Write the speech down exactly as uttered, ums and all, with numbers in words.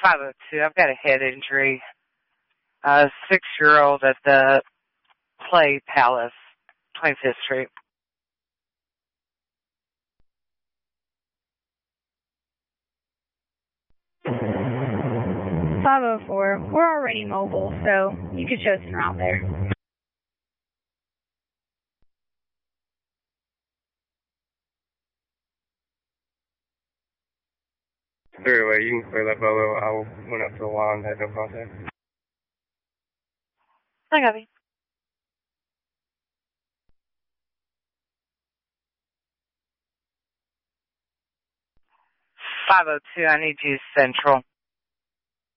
five oh two, I've got a head injury. Uh, six-year-old at the Play Palace, twenty-fifth Street. five oh four, we're already mobile, so you could show us around there. Clear away, you can clear that Bolo. I went up to the lawn, had no contact. I got me. five oh two, I need you central.